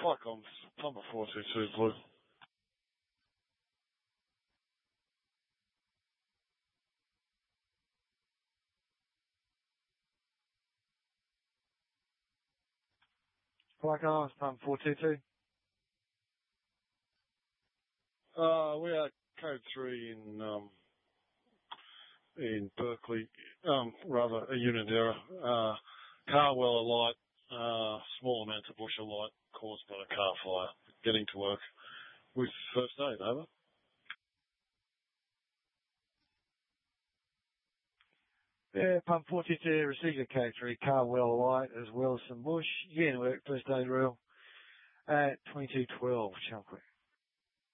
Flycom's Pumper 422 Blue. Flycom, Pump 422. We are code 3 in Berkeley, rather a unit error. Car well alight, small amounts of bush alight caused by a car fire. Getting to work with first aid, over. Yeah, Pump 422, received a K3, car well alight as well as some bush. Getting to work, first aid reel at 2212, Chalkwick.